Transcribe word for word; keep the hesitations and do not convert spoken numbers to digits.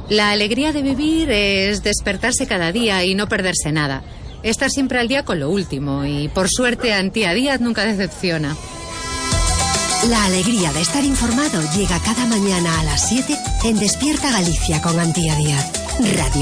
La alegría de vivir es despertarse cada día y no perderse nada. Estar siempre al día con lo último y, por suerte, Antía Díaz nunca decepciona. La alegría de estar informado llega cada mañana a las siete en Despierta Galicia con Antía Díaz. Radio